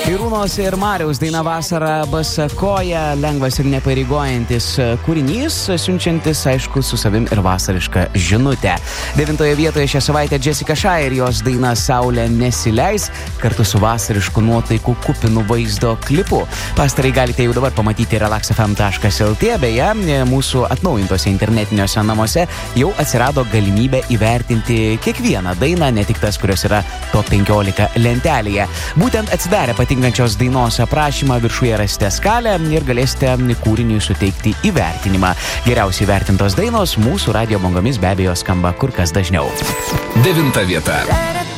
Irūnos ir Mariaus daina Vasara basa koja, lengvas ir nepareigojantis kūrinys, siunčiantis, aišku, su savim ir vasarišką žinutę. 9 vietoje šią savaitę Jessica Shy ir jos daina Saulė nesileis, kartu su vasarišku nuotaikų kupinu vaizdo klipu. Pastarai galite jau dabar pamatyti relaxfm.lt, beje, mūsų atnaujintose internetiniuose namuose jau atsirado galimybė įvertinti kiekvieną dainą, ne tik tas, kurios yra top 15 lentelėje. Būtent atsidarę patinkančios dainos aprašymą viršuje rasite skalę ir galėsite kūriniui suteikti įvertinimą. Geriausiai vertintos dainos mūsų radijo bangomis be abejo skamba kur kas dažniau. 9 vieta.